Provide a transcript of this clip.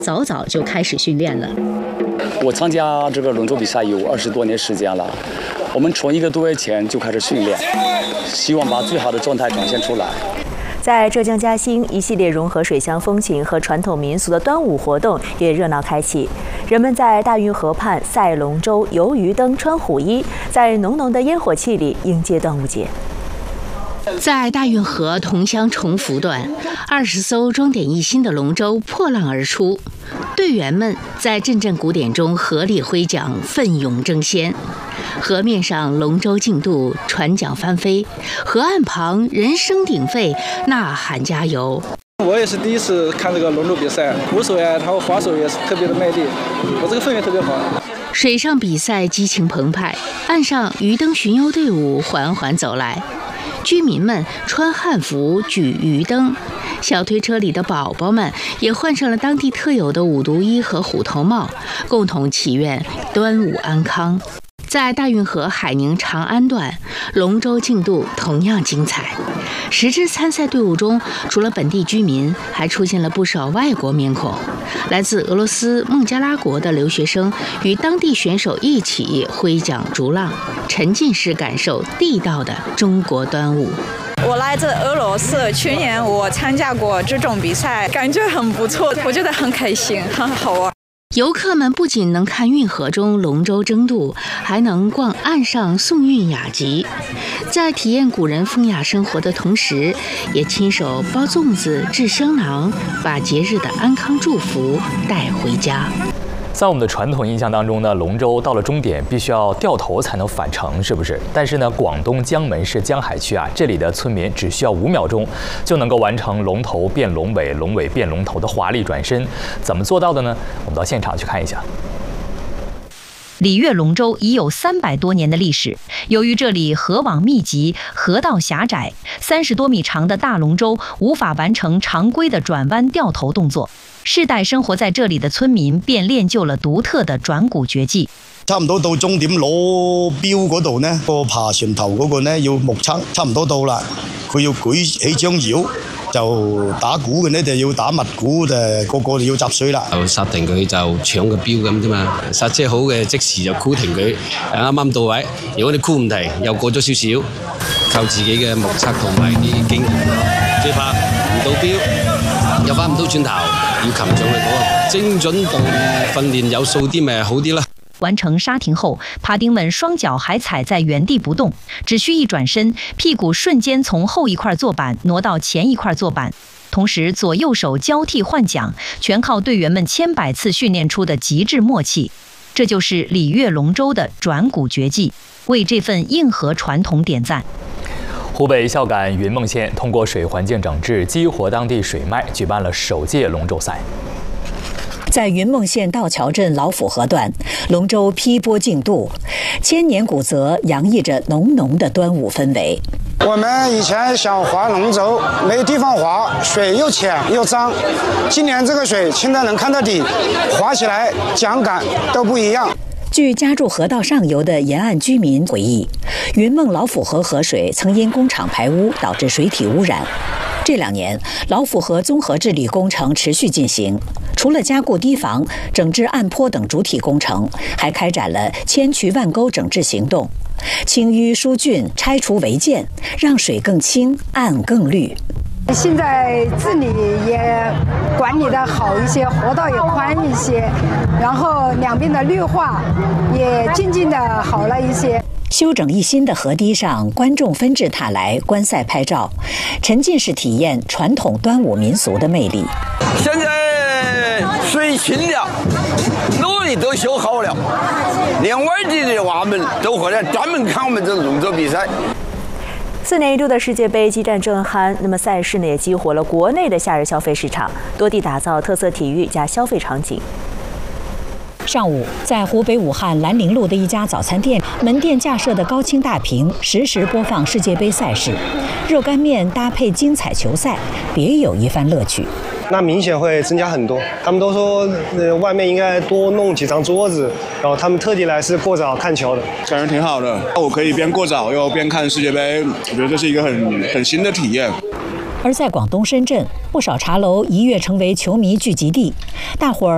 早早就开始训练了。 我参加这个龙舟比赛有20多年时间了，我们从1个多月前就开始训练，希望把最好的状态展现出来。 在浙江嘉兴，一系列融合水乡风情和传统民俗的端午活动也热闹开启。人们在大运河畔赛龙舟、游鱼灯、穿虎衣，在浓浓的烟火气里迎接端午节。 在大运河同乡重福段，20艘装点一新的龙舟破浪而出，队员们在阵阵鼓点中合力挥桨，奋勇争先。河面上龙舟竞渡，船桨翻飞，河岸旁人声鼎沸，呐喊加油。 我也是第一次看这个龙舟比赛，鼓手呀，还有划手也是特别的卖力，我这个氛围特别好。 水上比赛激情澎湃，岸上鱼灯巡游队伍缓缓走来。居民们穿汉服举鱼灯，小推车里的宝宝们也换上了当地特有的五毒衣和虎头帽，共同祈愿端午安康。在大运河海宁长安段，龙舟竞渡同样精彩。10支参赛队伍中，除了本地居民，还出现了不少外国面孔。来自俄罗斯孟加拉国的留学生与当地选手一起挥桨逐浪，沉浸式感受地道的中国端午。 我来自俄罗斯，去年我参加过这种比赛，感觉很不错，我觉得很开心，很好玩。 游客们不仅能看运河中龙舟争渡，还能逛岸上送韵雅集，在体验古人风雅生活的同时，也亲手包粽子、制香囊，把节日的安康祝福带回家。 在我们的传统印象当中呢，龙舟到了终点必须要掉头才能返程，是不是？但是呢，广东江门市江海区啊，这里的村民只需要5秒钟就能够完成龙头变龙尾、龙尾变龙头的华丽转身。怎么做到的呢？我们到现场去看一下。 里月龙舟已有300多年的历史，由于这里河网密集、河道狭窄，30多米长的大龙舟无法完成常规的转弯掉头动作，世代生活在这里的村民便练就了独特的转骨绝技。 差唔多到終點攞標嗰度呢，個爬船頭嗰個呢要目測，差唔多到啦。佢要舉起張搖，就打鼓嘅呢就要打密鼓，個個就要集水啦。 就剎停佢就搶個標咁啫嘛，剎車好嘅即時就箍停佢，啱啱到位。如果你箍唔停，又過咗少少，靠自己嘅目測同埋啲經驗，最怕唔到標，又翻唔到轉頭，要擒上去嗰個精準度訓練有數啲咪好啲啦。 完成刹停后，爬丁们双脚还踩在原地不动，只需一转身，屁股瞬间从后一块坐板挪到前一块坐板，同时左右手交替换桨，全靠队员们千百次训练出的极致默契。这就是里月龙舟的转骨绝技，为这份硬核传统点赞。 湖北孝感云梦县通过水环境整治，激活当地水脉，举办了首届龙舟赛。 在云梦县道桥镇老府河段，龙舟劈波竞渡，千年古泽洋溢着浓浓的端午氛围。 我们以前想划龙舟，没地方划，水又浅又脏。今年这个水清的能看到底，划起来桨感都不一样。 据家住河道上游的沿岸居民回忆，云梦老府河河水曾因工厂排污导致水体污染。这2年，老府河综合治理工程持续进行，除了加固堤防、整治岸坡等主体工程，还开展了千渠万沟整治行动，清淤疏浚、拆除违建，让水更清、岸更绿。 现在治理也管理得好一些，河道也宽一些，然后两边的绿化也渐渐的好了一些。 修整一新的河堤上，观众纷至沓来观赛拍照，沉浸式体验传统端午民俗的魅力。 现在水清了，路也都修好了，连外地的娃们都回来专门看我们这龙舟比赛。 4年一度的世界杯激战正酣，那么赛事呢也激活了国内的夏日消费市场，多地打造特色体育加消费场景。 上午，在湖北武汉兰陵路的一家早餐店，门店架设的高清大屏实时播放世界杯赛事，热干面搭配精彩球赛，别有一番乐趣。 那明显会增加很多。他们都说，外面应该多弄几张桌子，然后他们特地来是过早看球的， 感觉挺好的。我可以边过早又边看世界杯，我觉得这是一个很新的体验。 而在广东深圳，不少茶楼一跃成为球迷聚集地，大伙儿